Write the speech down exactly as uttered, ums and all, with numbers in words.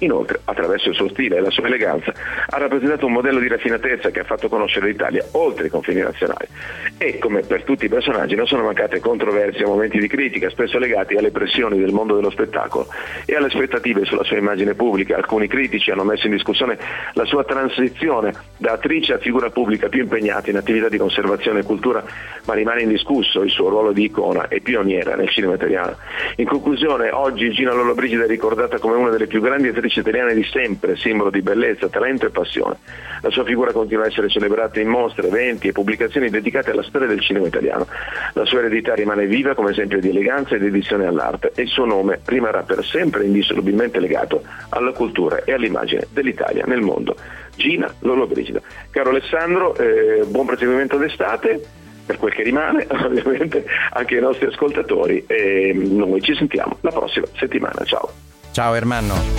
Inoltre, attraverso il suo stile e la sua eleganza, ha rappresentato un modello di raffinatezza che ha fatto conoscere l'Italia oltre i confini nazionali. E, come per tutti i personaggi, non sono mancate controversie e momenti di critica, spesso legati alle pressioni del mondo dello spettacolo e alle aspettative sulla sua immagine pubblica. Alcuni critici hanno messo in discussione la sua transizione da attrice a figura pubblica più impegnata in attività di conservazione e cultura, ma rimane indiscusso il suo ruolo di icona e pioniera nel cinema italiano. In conclusione, oggi Gina Lollobrigida è ricordata come una delle più grandi attrici italiane di sempre, simbolo di bellezza, talento e passione. La sua figura continua a essere celebrata in mostre, eventi e pubblicazioni dedicate alla storia del cinema italiano. La sua eredità rimane viva come esempio di eleganza e dedizione all'arte e il suo nome rimarrà per sempre indissolubilmente legato alla cultura e all'immagine dell'Italia nel mondo. Gina Lollobrigida. Caro Alessandro, eh, buon proseguimento d'estate, per quel che rimane, ovviamente anche ai nostri ascoltatori, e noi ci sentiamo la prossima settimana. Ciao. Ciao Ermanno.